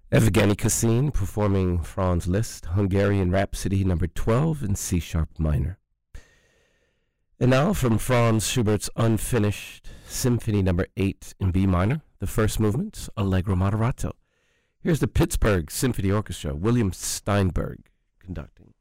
Evgeny Cassin performing Franz Liszt, Hungarian Rhapsody number 12 in C-sharp minor. And now from Franz Schubert's Unfinished Symphony number 8 in B minor, the first movement, Allegro Moderato. Here's the Pittsburgh Symphony Orchestra, William Steinberg conducting.